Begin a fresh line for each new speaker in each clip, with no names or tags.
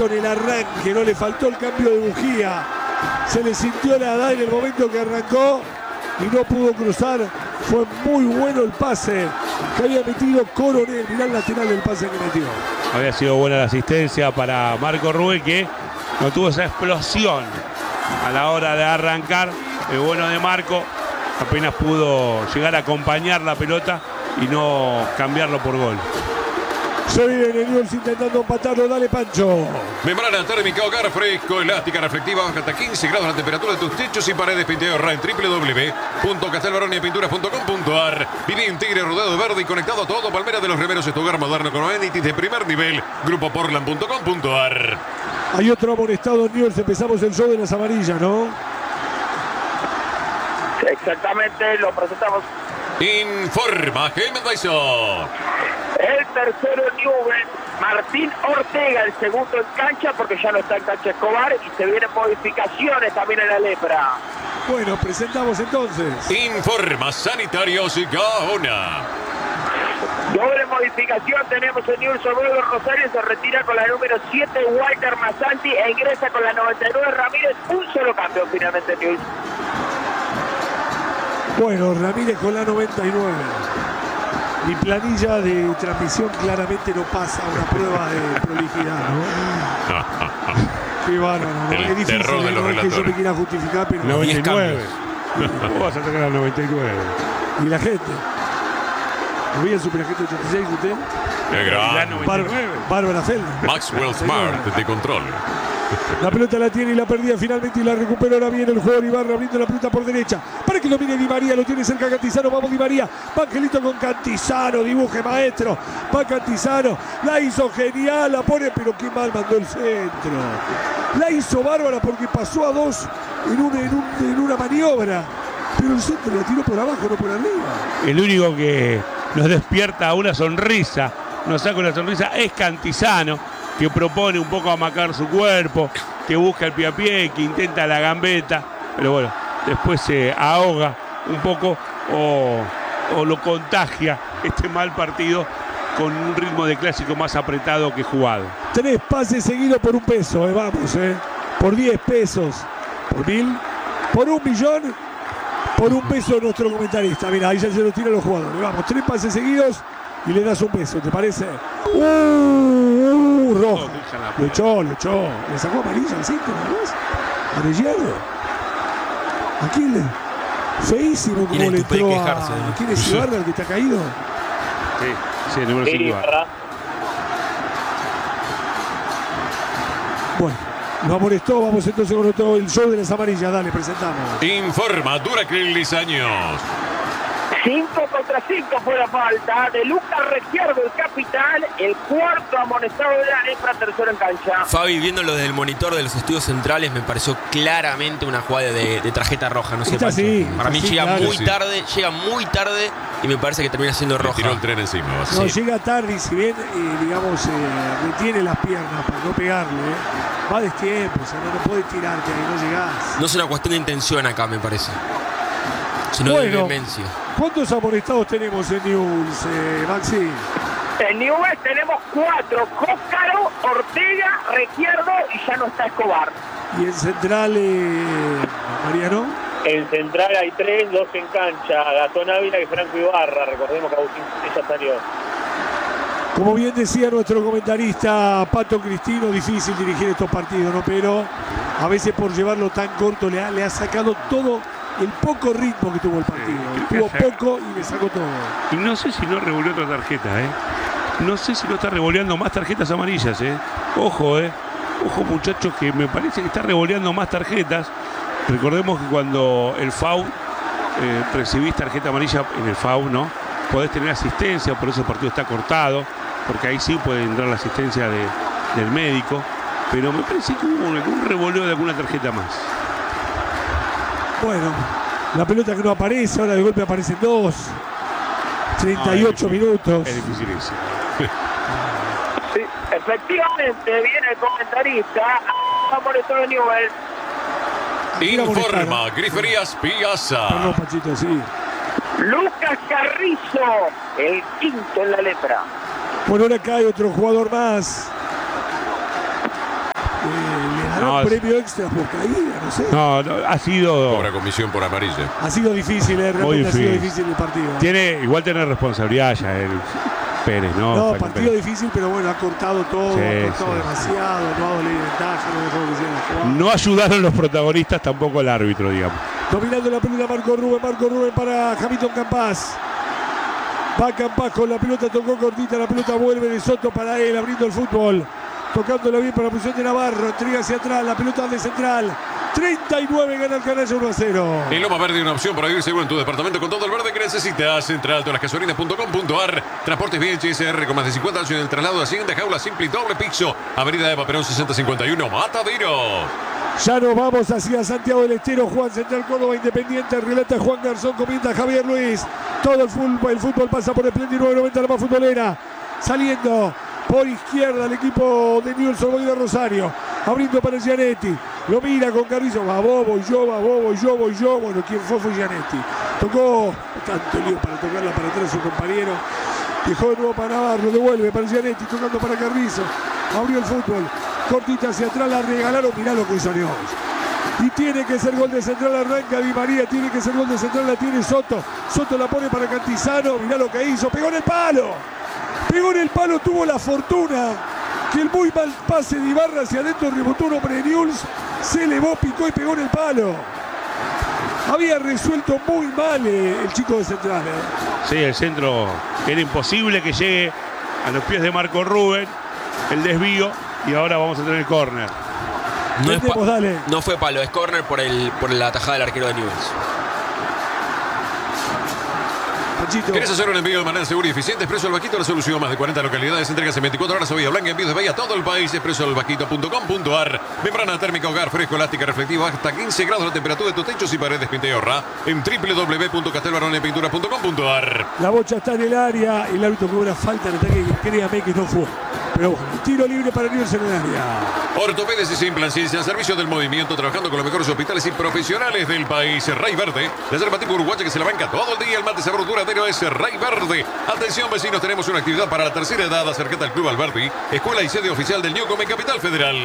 justo en el arranque, no le faltó el cambio de bujía. Se le sintió la edad en el momento que arrancó y no pudo cruzar. Fue muy bueno el pase que había metido Coronel. Mirá el lateral del pase que metió.
Había sido buena la asistencia para Marco Rubén, que no tuvo esa explosión a la hora de arrancar. El bueno de Marco apenas pudo llegar a acompañar la pelota y no cambiarlo por gol.
Se viene Newell's intentando empatarlo, dale Pancho.
Membrana térmica hogar fresco, elástica, reflectiva, baja hasta 15 grados la temperatura de tus techos y paredes. Pintea en www.castelbaroniapinturas.com.ar. Viví en Tigre rodeado de verde y conectado a todo. Palmera de los Remeros es tu hogar moderno con amenities de primer nivel. Grupoportland.com.ar.
Hay otro amonestado en Newell's. Empezamos el show de las amarillas, ¿no?
Exactamente, lo presentamos.
Informa Jaime Dyson.
El tercero Newell's, Martín Ortega, el segundo en cancha porque ya no está en cancha Escobar y se vienen modificaciones también en la lepra.
Bueno, presentamos entonces.
Informa Sanitarios Gaona.
Doble modificación tenemos en Newell's. Obrero Rosario se retira con la número 7 Walter Masanti e ingresa con la 99 Ramírez. Un solo cambio finalmente Newell's.
Bueno, Ramírez con la 99. Mi planilla de transmisión claramente no pasa una prueba de prolijidad, ¿no? Qué bárbaro, ¿no?
El
Es difícil,
terror de los
no es que yo
relatores.
me quiera justificar, pero
99. ¿Cómo vas a sacar al 99?
y la gente. ¿No veía el Superagente 86 usted?
Qué grande.
Bárbara Feldman.
Maxwell Smart de control.
La pelota la tiene y la perdía finalmente y la recuperó. Ahora viene el jugador Ibarra abriendo la pelota por derecha para que lo mire Di María. Lo tiene cerca Cantizano. Vamos Di María. Va Angelito con Cantizano. Dibuje maestro. Va Cantizano. La hizo genial. La pone, pero qué mal mandó el centro. La hizo bárbara porque pasó a dos en una maniobra. Pero el centro la tiró por abajo, no por arriba.
El único que nos despierta una sonrisa, nos saca una sonrisa, es Cantizano, que propone un poco amacar su cuerpo, que busca el pie a pie, que intenta la gambeta, pero bueno, después se ahoga un poco o lo contagia este mal partido con un ritmo de clásico más apretado que jugado.
3 pases seguidos por $1, vamos, por 10 pesos, por 1000, por 1 millón, por $1 nuestro comentarista. Mira, ahí ya se lo tiran los jugadores. Vamos, 3 pases seguidos y le das $1, ¿te parece? Roja. Lo echó. Le sacó amarilla al 5, ¿no ves? Arellano. ¿A quién le? Feísimo como le entró a... ¿Quién es Ibarra el que está caído?
Sí, el número 5.
Bueno, lo amonestó. Vamos entonces con todo el show de las amarillas. Dale, presentamos.
Informa Duracril Lizaños.
5 contra 5 fue la falta de Lucas Requiardo, el capitán, el cuarto amonestado de la lepra, tercero en cancha.
Fabi, viéndolo desde el monitor de los estudios centrales, me pareció claramente una jugada de tarjeta roja. No sé,
Esta sí,
para mí llega
claro,
muy tarde y me parece que termina siendo roja.
Tiró el tren encima.
No, llega tarde y si bien, digamos, retiene las piernas para no pegarle, va de tiempo, o sea, no puede tirarte ahí, no llegás.
No es una cuestión de intención acá, me parece, sino de vehemencia.
¿Cuántos amonestados tenemos en Newell's, Maxi?
En Newell's tenemos 4, Cóscaro, Ortega, Requiardo y ya no está Escobar.
¿Y en Central, Mariano?
En Central hay 3, 2 en cancha, Gastón Ávila y Franco Ibarra. Recordemos que Agustín ya salió.
Como bien decía nuestro comentarista Pato Cristino, difícil dirigir estos partidos, ¿no? Pero a veces por llevarlo tan corto le ha sacado todo el poco ritmo que tuvo el partido. Tuvo poco y le sacó todo.
Y no sé si no revolvió otra tarjeta, No sé si no está revoleando más tarjetas amarillas, Ojo, Ojo, muchachos, que me parece que está revoleando más tarjetas. Recordemos que cuando el FAU recibís tarjeta amarilla en el FAU, ¿no? Podés tener asistencia, por eso el partido está cortado, porque ahí sí puede entrar la asistencia del médico. Pero me parece que hubo un revoleo de alguna tarjeta más.
Bueno, la pelota que no aparece, ahora de golpe aparecen 2. 38 minutos.
Es difícil eso.
Sí, efectivamente, viene el comentarista. Amonestado de Newell's.
Informa Griferías Piazza.
Perdón, Pachito, sí.
Lucas Carrizo, el quinto en la lepra.
Bueno, ahora acá hay otro jugador más. ¿Le darán premio extra por caída? No sé.
No, ha sido...
Cobra comisión por amarilla.
Ha sido difícil, realmente ha sido difícil el partido.
Igual tiene responsabilidad ya el Pérez, ¿no?
No, partido difícil, pero bueno, ha cortado todo, ha cortado demasiado, no ha dolido ventaja, no dejó que sea la jugada.
No ayudaron los protagonistas, tampoco el árbitro, digamos.
Dominando la pelota Marco Rubén para Hamilton Campás. Va Campás con la pelota, tocó cortita, la pelota vuelve de Soto para él, abriendo el fútbol. Tocándola bien para la posición de Navarro, entrega hacia atrás, la pelota de central. 39 gana el Canalla 1-0.
En Loma Verde, una opción para vivir seguro en tu departamento con todo el verde que necesitas. Central, tolasgasolinas.com.ar. Transportes VHSR con más de 50 años en el traslado de Hacienda, jaula simple y doble piso. Avenida Eva Perón 6051, Mataderos.
Ya nos vamos hacia Santiago del Estero. Juan Central Córdoba Independiente. Relata Juan Garzón, comienza Javier Luis. Todo el fútbol pasa por el Splendid 990, la más futbolera. Saliendo por izquierda el equipo de Newell's Old Boys de Rosario. Abriendo para Gianetti. Lo mira con Carrizo. Va Bobo y yo. Bueno, quien fue Gianetti. Tocó. Tanto lío para tocarla para atrás su compañero. Dejó de nuevo para Navarro. Devuelve para Gianetti. Tocando para Carrizo. Abrió el fútbol. Cortita hacia atrás. La regalaron. Mirá lo que hizo Newell's. Y tiene que ser gol de Central, arranca Di María, tiene que ser gol de Central, la tiene Soto. Soto la pone para Cantizano. Mirá lo que hizo. Pegó en el palo. Tuvo la fortuna que el muy mal pase de Ibarra hacia adentro rebotó un hombre de Newell's, se elevó, picó y pegó en el palo. Había resuelto muy mal el chico de Central.
Sí, el centro era imposible que llegue a los pies de Marco Rubén, el desvío, y ahora vamos a tener el córner.
No fue palo, es córner por la tajada del arquero de Newell's.
¿Quieres hacer un envío de manera segura y eficiente? Expreso al Vaquito, la solución. Más de 40 localidades, entregas en 24 horas a Bahía Blanca, envíos de Bahía a todo el país. Expresoalvaquito.com.ar. Membrana térmica hogar fresco, elástica, reflectiva, hasta 15 grados la temperatura de tus techos y paredes. Pinta y ahorra en www.castelbaronepintura.com.ar.
La bocha está en el área, el árbitro cobra falta en ataque, créame que no fue. Pero bueno, tiro libre para Newell's en el área.
Ortopedes y Implant Ciencia al servicio del movimiento, trabajando con los mejores hospitales y profesionales del país. Ray Verde, la yerba tipo uruguaya que se la banca todo el día. El mate sabor duradero es Ray Verde. Atención vecinos, tenemos una actividad para la tercera edad. Acércate al Club Alberti, escuela y sede oficial del Newcom en Capital Federal.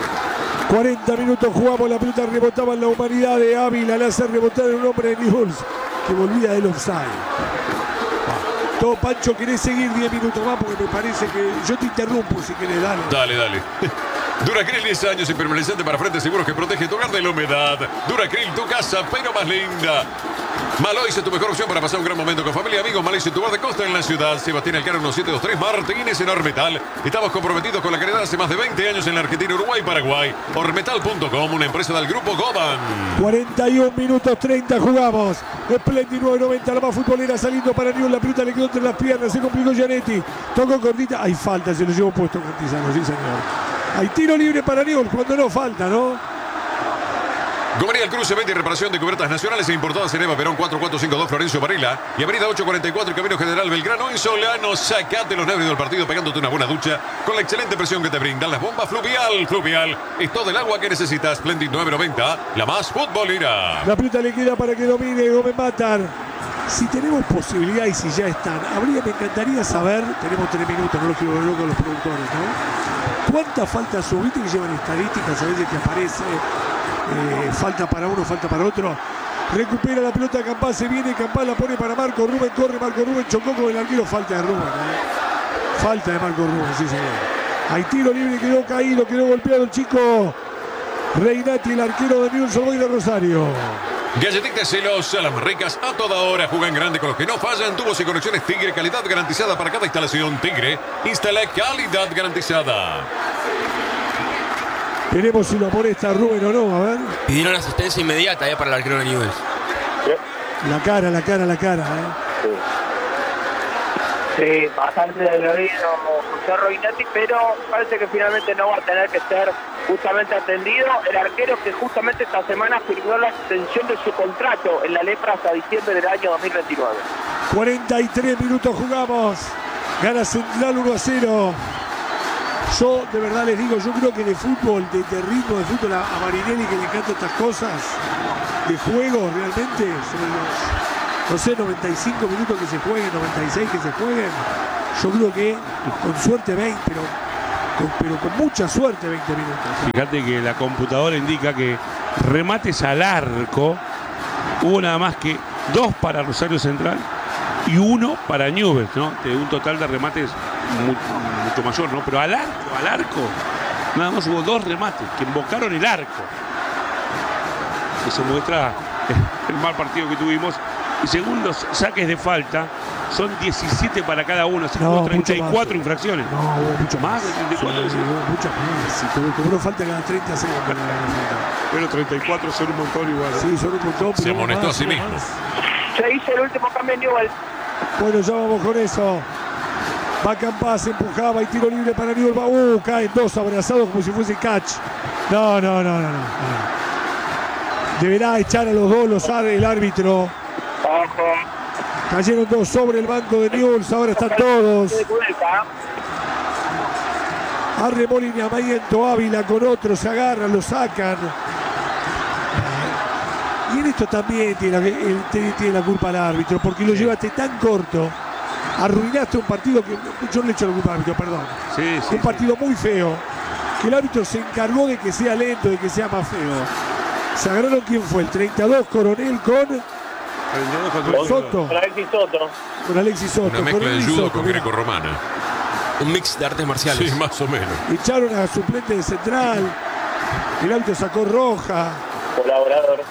40 minutos jugamos, la pelota rebotaba en la humanidad de Ávila, la hace rebotar en un hombre de Newell's que volvía del offside. Todo Pancho, querés seguir 10 minutos más porque me parece que yo te interrumpo si querés, dale.
Dale. Duracril 10 años impermeabilizante para frentes seguros que protege tu hogar de la humedad. Duracril, tu casa, pero más linda. Malois es tu mejor opción para pasar un gran momento con familia y amigos. Malois es tu bar de costa en la ciudad. Sebastián Elcano 1723 Martínez en Ormetal. Estamos comprometidos con la calidad hace más de 20 años en la Argentina, Uruguay y Paraguay. Ormetal.com, una empresa del grupo Goban.
41 minutos 30 jugamos. Splendid 990, la más futbolera saliendo para Newell's. La pelota le quedó entre las piernas, se complicó Gianetti. Tocó cortita. Hay falta, se lo llevó puesto Cantizano, sí señor. Hay tiro libre para Newell's cuando no falta, ¿no?
Gomería El Cruce, venta y reparación de cubiertas nacionales e importadas en Eva Perón 4452 Florencio Varela y Avenida 844 y Camino General Belgrano en Solano. Sacate los nervios del partido pegándote una buena ducha con la excelente presión que te brindan las bombas Fluvial. Fluvial es todo el agua que necesitas. Splendid 990, la más futbolera.
La pelota le queda para que domine Gómez Matar. Si tenemos posibilidad y si ya están, me encantaría saber, tenemos 3 minutos, no los quiero ver locos los productores, ¿no? ¿Cuántas faltas subiste que llevan estadísticas a veces que aparece? Falta para uno, falta para otro. Recupera la pelota Campás, se viene Campás, la pone para Marco Rubén, corre Marco Rubén, chocó con el arquero, falta de Rubén. Falta de Marco Rubén, sí señor. Hay tiro libre, quedó caído, quedó golpeado el chico Reinati, el arquero de Newell's Old Boys de Rosario.
Galletitas celosas, las más ricas a toda hora. Juegan grande con los que no fallan. Tubos y conexiones Tigre, calidad garantizada para cada instalación. Tigre, instala calidad garantizada.
Veremos si lo amonesta Rubén o no, a ver.
Pidieron asistencia inmediata para el arquero de Newell's.
La cara.
Sí, bastante dolorido José Roinati, pero parece que finalmente no va a tener que ser justamente atendido. El arquero que justamente esta semana firmó la extensión de su contrato en la Lepra hasta diciembre del año 2029.
43 minutos jugamos. Gana Central 1-0. Yo de verdad les digo, yo creo que de fútbol, de ritmo de fútbol a Marinelli, que le encantan estas cosas, de juego realmente, sobre los, no sé, 95 minutos que se jueguen, 96 que se jueguen, yo creo que con suerte 20, pero pero con mucha suerte 20 minutos.
Fíjate que la computadora indica que remates al arco hubo nada más que 2 para Rosario Central y 1 para Newell's, ¿no? De un total de remates mucho mayor, ¿no? Pero al arco, nada más hubo 2 remates que invocaron el arco. Eso muestra el mal partido que tuvimos. Y según los saques de falta, son 17 para cada uno, así que hubo 34 infracciones.
No, hubo mucho
más de 34.
Sí, hubo mucho más. Si cobró falta cada 30 segundos.
Pero 34 son un montón igual.
Sí, son un montón.
Se amonestó a sí mismo.
Se hizo el último cambio en Newell.
Bueno, ya vamos con eso. Va Campás, empujaba y tiro libre para Newell. Caen 2 abrazados como si fuese catch. No. Deberá echar a los 2 el árbitro.
Ojo.
Cayeron 2 sobre el banco de Newell's, ahora están todos. Arremoliniamiento, Ávila con otro, se agarran, lo sacan. Y en esto también tiene la culpa al árbitro, porque lo llevaste tan corto. Arruinaste un partido que yo no le echo la culpa al árbitro, perdón. Un partido muy feo, que el árbitro se encargó de que sea lento, de que sea más feo. Se agarraron, ¿quién fue? El 32 Coronel con Soto.
Con Alexis Soto.
Con Alexis Soto.
Una mezcla de judo con greco-romana.
Un mix de artes marciales.
Sí, más o menos.
Echaron a suplente de Central. El árbitro sacó roja.
Colaborador.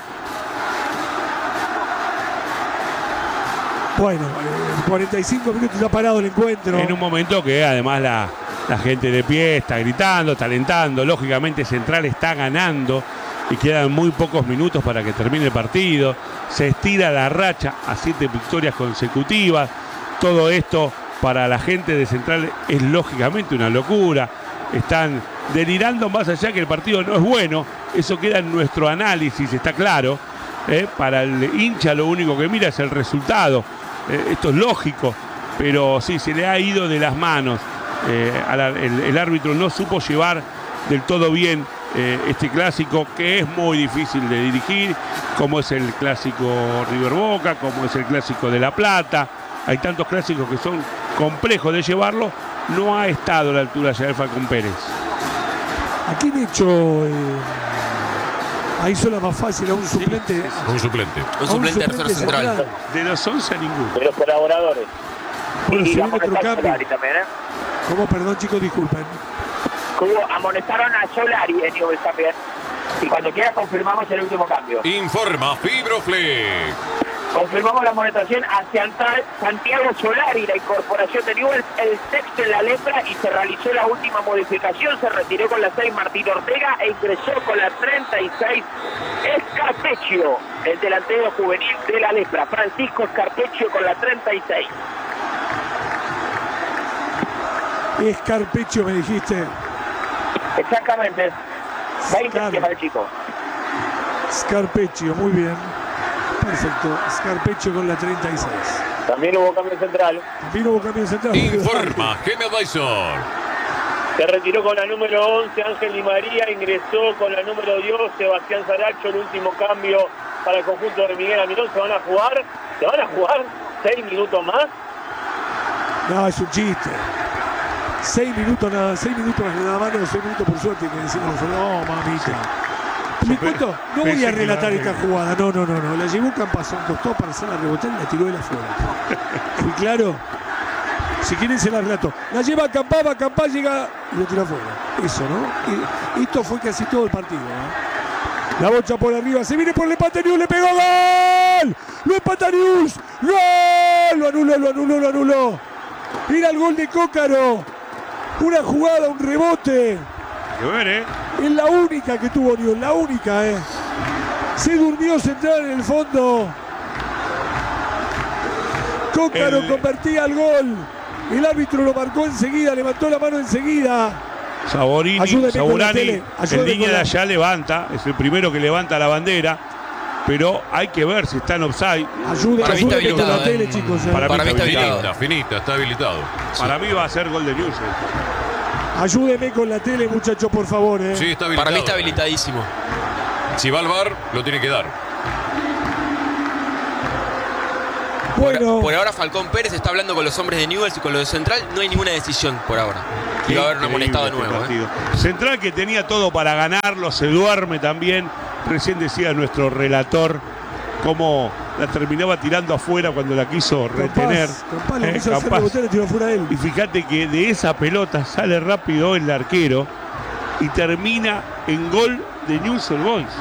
Bueno, 45 minutos ya parado el encuentro.
En un momento que además la gente de pie está gritando, está alentando. Lógicamente Central está ganando y quedan muy pocos minutos para que termine el partido. Se estira la racha a 7 victorias consecutivas. Todo esto para la gente de Central es lógicamente una locura. Están delirando más allá que el partido no es bueno. Eso queda en nuestro análisis, está claro. Para el hincha lo único que mira es el resultado. Esto es lógico, pero sí, se le ha ido de las manos. El árbitro no supo llevar del todo bien este clásico, que es muy difícil de dirigir, como es el clásico River Boca, como es el clásico de La Plata. Hay tantos clásicos que son complejos de llevarlo. No ha estado a la altura ya del Falcón Pérez.
¿A quién hecho? Ahí hizo la más fácil a un suplente.
Un suplente.
Un suplente de Rosario Central.
De los 11 a ninguno.
De los colaboradores.
Bueno, se viene
vamos a
otro
estar
cambio.
Solari también,
¿Cómo? Perdón, chicos, disculpen.
Amonestaron a Solari en Newell's también. Y cuando quiera confirmamos el último cambio.
Informa Fibroflex.
Confirmamos la amonestación hacia Santiago Solari, la incorporación de Newell's, el sexto en la lepra, y se realizó la última modificación. Se retiró con la 6 Martín Ortega e ingresó con la 36 Escarpeccio, el delantero juvenil de la lepra. Francisco Escarpeccio con la 36.
Escarpeccio, me dijiste.
Exactamente. 20 para el chico.
Scarpeccio, muy bien. Perfecto. Scarpeccio con la 36.
También hubo cambio central.
También hubo cambio central.
Informa Geme Advisor.
Se retiró con la número 11 Ángel Di María, ingresó con la número 10 Sebastián Saracho, el último cambio para el conjunto de Miguel Almirón. ¿Se van a jugar 6 minutos más?
No, es un chiste. 6 minutos nada, 6 minutos nada más, no, 6 minutos por suerte que decimos, no, mamita. ¿Me cuento? No voy a relatar esta jugada, no. La llevó Campazón, costó para hacerla rebotar y la tiró de la fuera. ¿Fui claro? Si quieren se la relato. La lleva Campá llega y lo tira afuera. Eso, ¿no? Y esto fue casi todo el partido, ¿no? La bocha por arriba, se viene por el empate, Newell's le pegó, ¡gol! ¡Lo empata Newell's! ¡Gol! Lo anuló. Mira el gol de Cócaro. Una jugada, un rebote.
Qué ver,
Es la única que tuvo Newell's, la única, Se durmió Central en el fondo. Cócaro convertía el gol. El árbitro lo marcó enseguida, levantó la mano enseguida.
Saburani en línea de allá levanta, es el primero que levanta la bandera, pero hay que ver si está en offside.
Ayúdenme con la tele, chicos.
Para mí está habilitado.
Finita, está habilitado.
Para mí va a ser gol de Newell's.
Ayúdeme con la tele, muchachos, por favor.
Sí, está habilitado.
Para mí está habilitadísimo.
Si va al VAR, lo tiene que dar.
Bueno.
Por ahora Falcón Pérez está hablando con los hombres de Newell's y con los de Central. No hay ninguna decisión por ahora. Y va a haber un amonestado de nuevo.
Central que tenía todo para ganarlo, se duerme también. Recién decía nuestro relator cómo la terminaba tirando afuera cuando la quiso retener. Y fíjate que de esa pelota sale rápido el arquero y termina en gol de Newell's Old Boys.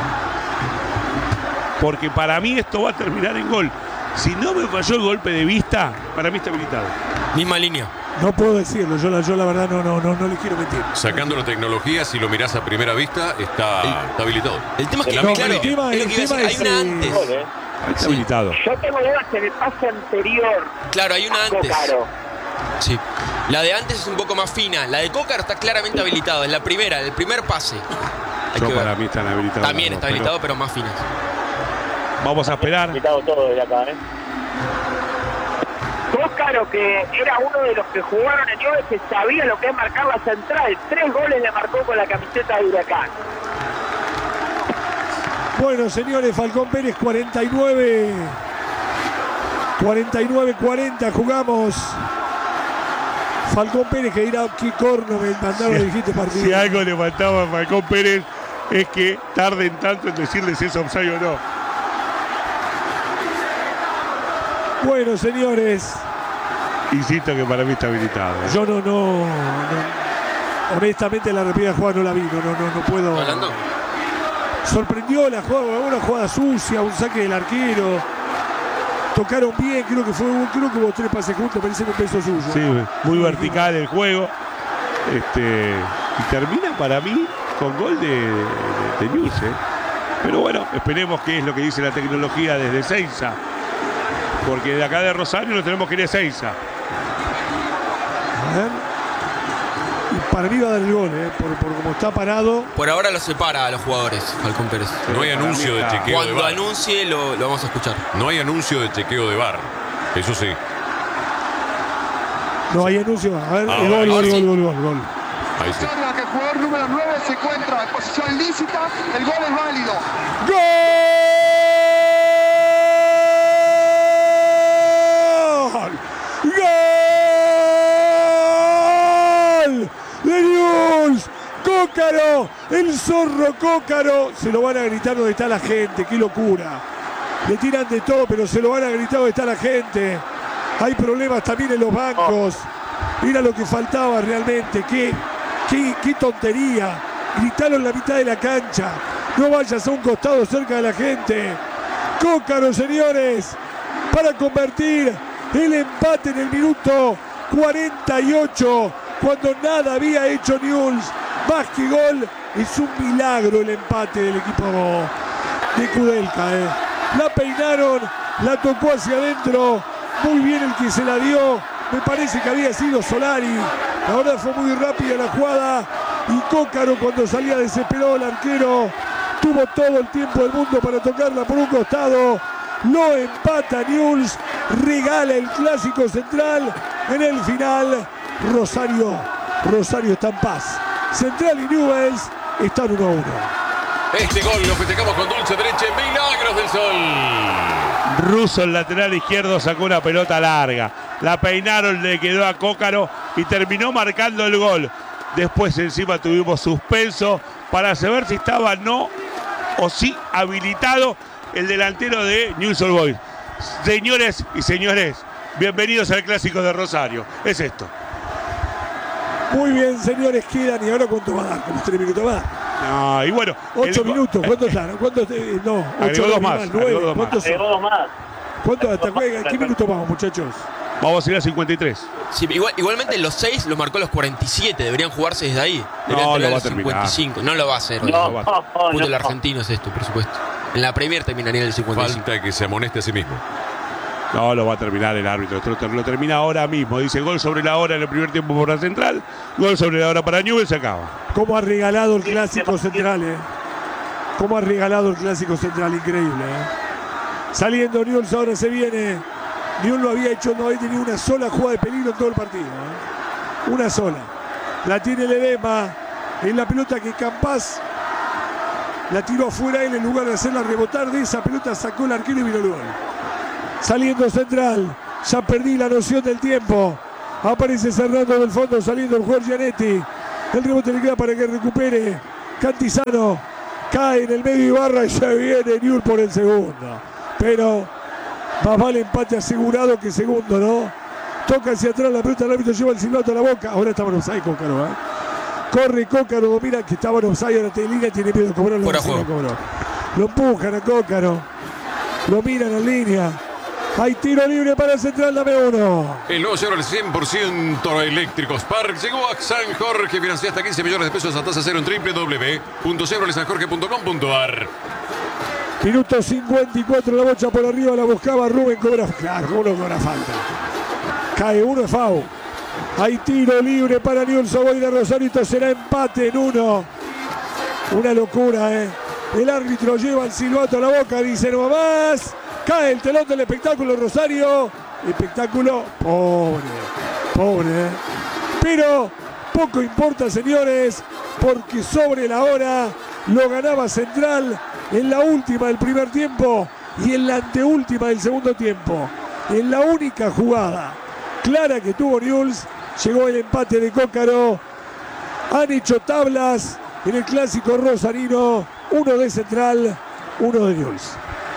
Porque para mí esto va a terminar en gol. Si no me falló el golpe de vista, para mí está habilitado.
Misma línea.
No puedo decirlo, yo la verdad no le quiero mentir.
Sacando la tecnología, si lo mirás a primera vista, está habilitado.
El tema es que,
La
claro,
misma línea.
es lo que iba a decir, hay una antes.
Está habilitado.
Yo tengo dudas en el pase anterior.
Claro, hay una
a
antes.
Cócaro.
Sí. La de antes es un poco más fina. La de Cócaro está claramente habilitado. Es la primera, el primer pase.
Para mí están habilitados.
También está habilitado, pero más finas.
Vamos a esperar.
Habilitado todo de acá,
Cócaro, que era uno de los que jugaron en Newell's, que sabía lo que es marcar la central. 3 goles le marcó con la camiseta de Huracán.
Bueno, señores, Falcón Pérez 49-40 jugamos. Falcón Pérez que dirá qué corno me mandaron a dirigir este partido.
Si algo le faltaba a Falcón Pérez es que tarden tanto en decirles si es offside o no.
Bueno, señores.
Insisto que para mí está habilitado.
Yo no. Honestamente la repetida jugada no la vi. No puedo.
¿Hablando?
Sorprendió la jugada, una jugada sucia, un saque del arquero. Tocaron bien, creo que hubo 3 pases juntos, parece que un peso suyo.
Sí, muy vertical el juego. Y termina para mí con gol de Newell's. Pero bueno, esperemos qué es lo que dice la tecnología desde Seiza. Porque de acá de Rosario lo tenemos que ir a Seiza.
A ver. Y para mí va a dar el gol, por como está parado.
Por ahora lo separa a los jugadores, Falcón Pérez.
No hay anuncio de chequeo de
Cuando
VAR.
anuncie lo vamos a escuchar.
No hay anuncio de chequeo de VAR. Eso sí.
No hay anuncio. A ver, el gol.
Ahí
Gol.
sí.
Que el jugador número 9 se encuentra en posición lícita, el gol es válido.
¡Gol! ¡De Newell's! ¡Cócaro! ¡El zorro Cócaro! Se lo van a gritar donde está la gente. ¡Qué locura! Le tiran de todo, pero se lo van a gritar donde está la gente. Hay problemas también en los bancos. Mira lo que faltaba realmente. ¡Qué tontería! Gritaron en la mitad de la cancha. No vayas a un costado cerca de la gente. Cócaro, señores, para convertir el empate en el minuto 48, cuando nada había hecho Newell's. Más que gol, es un milagro el empate del equipo de Kudelka. La peinaron, la tocó hacia adentro, muy bien el que se la dio. Me parece que había sido Solari. La verdad fue muy rápida la jugada. Y Cócaro, cuando salía desesperado el arquero, tuvo todo el tiempo del mundo para tocarla por un costado. Lo empata Newell's, regala el clásico central. En el final, Rosario está en paz. Central y Newell's están 1-1.
Este gol lo festejamos con dulce derecha. Milagros del Sol.
Russo, el lateral izquierdo, sacó una pelota larga. La peinaron, le quedó a Cócaro y terminó marcando el gol. Después encima tuvimos suspenso para saber si estaba no o sí habilitado el delantero de Newell's Old Boys. Señores y señores, bienvenidos al Clásico de Rosario. Es esto.
Muy bien, señores, quedan. ¿Y ahora cuánto va a dar? ¿Como 3 minutos más?
No, y bueno.
8 minutos. ¿Cuántos están? ¿Cuántos? No, 8
dos más.
9. ¿Cuántos son?
Agregó 2 más.
¿Cuántos hasta qué minutos vamos, muchachos?
Vamos a ir a 53.
Sí, igualmente los 6 los marcó a los 47. Deberían jugarse desde ahí. Deberían
No,
tener
lo va a
los 55. No lo va a hacer. Puto el argentino es esto, por supuesto. En la Premier terminaría en el 55.
Falta que se amoneste a sí mismo.
No, lo va a terminar el árbitro. Lo termina ahora mismo. Dice gol sobre la hora en el primer tiempo por la Central. Gol sobre la hora para Newell's, se acaba.
¿Cómo ha regalado el clásico central, ¿Cómo ha regalado el clásico central? Increíble, Saliendo Newell's, ahora se viene. Newell's no había tenido una sola jugada de peligro en todo el partido. Una sola. La tiene Ledesma. En la pelota que Campás la tiró afuera él en lugar de hacerla rebotar. De esa pelota sacó el arquero y vino el gol. Saliendo Central. Ya perdí la noción del tiempo. Aparece cerrando del fondo, saliendo el jugador Gianetti. El rebote le queda para que recupere Cantizano. Cae en el medio Ibarra y se viene Newell por el segundo. Pero más vale empate asegurado que segundo, ¿no? Toca hacia atrás la pelota, el árbitro lleva el silbato a la boca. Ahora está en offside Cócaro, Corre Cócaro, domina que estaba en offside, ahora Telina tiene miedo de cobrarlo. Lo empujan a Cócaro. Lo miran en línea. Hay tiro libre para el Central, dame uno.
El nuevo cero, el 100% eléctrico Spark llegó a San Jorge. Financia hasta 15 millones de pesos a tasa cero en www.cerolesanjorge.com.ar.
Minuto 54, la bocha por arriba, la buscaba Rubén, cobra. Claro, uno cobra falta. Cae uno, FAU. Hay tiro libre para Newell's Old Boys de Rosarito, será empate en uno. Una locura, El árbitro lleva el silbato a la boca, dice no más. Cae el telón del espectáculo Rosario. Espectáculo pobre. Pero poco importa, señores, porque sobre la hora lo ganaba Central en la última del primer tiempo y en la anteúltima del segundo tiempo. En la única jugada clara que tuvo Newell's, llegó el empate de Cócaro. Han hecho tablas en el clásico rosarino, uno de Central, uno de Newell's.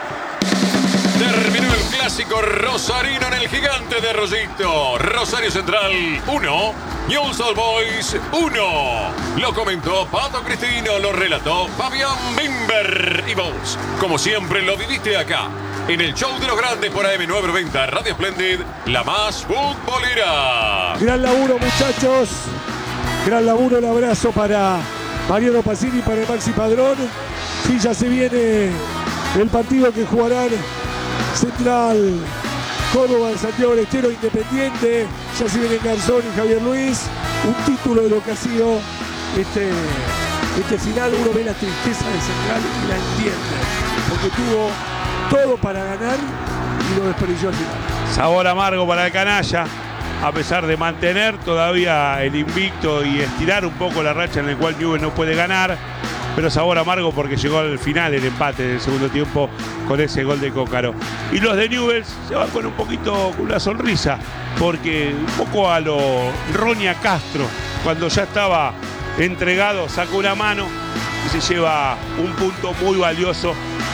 Terminó el clásico rosarino en el Gigante de Arroyito. Rosario Central 1, Newell's Old Boys 1. Lo comentó Pato Cristino, lo relató Fabián Bimber. Y vos, como siempre, lo viviste acá, en el show de los grandes por AM990 Radio Splendid, la más futbolera.
Gran laburo, muchachos. Gran laburo, el abrazo para Mariano Pacini y para Maxi Padrón. Sí, ya se viene el partido que jugarán Central, Córdoba, Santiago del Estero, Independiente. Ya se vienen Garzón y Javier Luis. Un título de lo que ha sido este final. Uno ve la tristeza de Central y la entiende, porque tuvo todo para ganar y lo desperdició al final.
Sabor amargo para el canalla, a pesar de mantener todavía el invicto y estirar un poco la racha en la cual Newell's no puede ganar. Pero sabor amargo porque llegó al final el empate del segundo tiempo con ese gol de Cócaro. Y los de Newell's se van con una sonrisa, porque un poco a lo Roña Castro, cuando ya estaba entregado, sacó una mano y se lleva un punto muy valioso.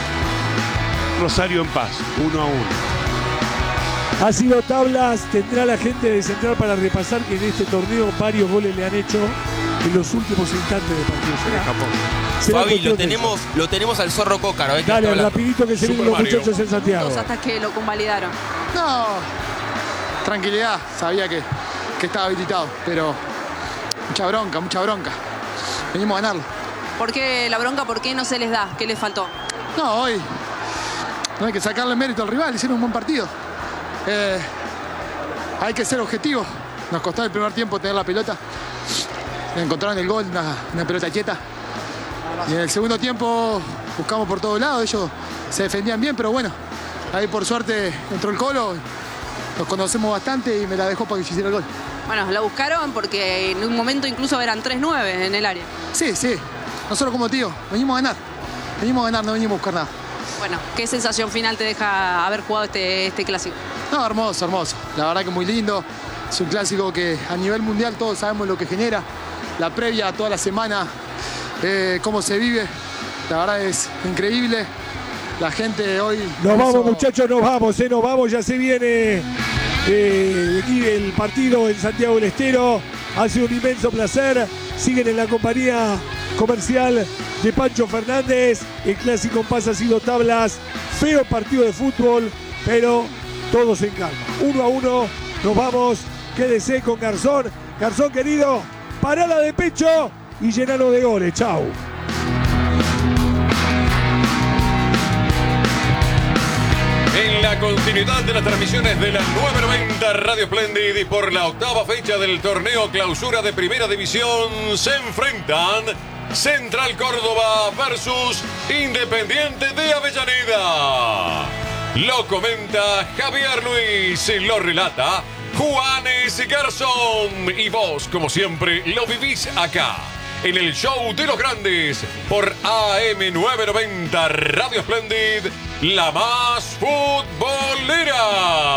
Rosario en paz, 1-1.
Ha sido tablas, tendrá la gente de Central para repasar que en este torneo varios goles le han hecho en los últimos instantes de partido.
Fabi, lo tenemos al zorro Cócaro.
Dale, rapidito que se vienen los muchachos en Santiago.
Hasta que lo convalidaron.
No, tranquilidad, sabía que estaba habilitado, pero mucha bronca. Venimos a ganarlo.
¿Por qué la bronca? ¿Por qué no se les da? ¿Qué les faltó?
No, hoy no hay que sacarle mérito al rival, hicieron un buen partido. Hay que ser objetivo. Nos costó el primer tiempo tener la pelota. Encontraron el gol, una pelota quieta. Y en el segundo tiempo buscamos por todos lados. Ellos se defendían bien, pero bueno, ahí por suerte entró el Colo. Nos conocemos bastante y me la dejó para que hiciera el gol.
Bueno, la buscaron porque en un momento incluso eran 3-9 en el área.
Sí. Nosotros, como te digo, venimos a ganar. Venimos a ganar, no venimos a buscar nada.
Bueno, ¿qué sensación final te deja haber jugado este clásico?
No, hermoso. La verdad que muy lindo. Es un clásico que a nivel mundial todos sabemos lo que genera. La previa, toda la semana, cómo se vive. La verdad es increíble. La gente hoy...
Nos vamos, muchachos, nos vamos. Ya se viene aquí el partido en Santiago del Estero. Ha sido un inmenso placer. Siguen en la compañía comercial de Pancho Fernández. El clásico en paz ha sido tablas. Feo partido de fútbol, pero todos en calma. 1-1, nos vamos. Quédese con Garzón. Garzón, querido, parala de pecho y llenalo de goles. Chau.
En la continuidad de las transmisiones de la 990 Radio Splendid y por la octava fecha del torneo clausura de Primera División se enfrentan Central Córdoba versus Independiente de Avellaneda. Lo comenta Javier Luis, lo relata Juanes Garzón. Y vos, como siempre, lo vivís acá, en el show de los grandes, por AM990 Radio Splendid, la más futbolera.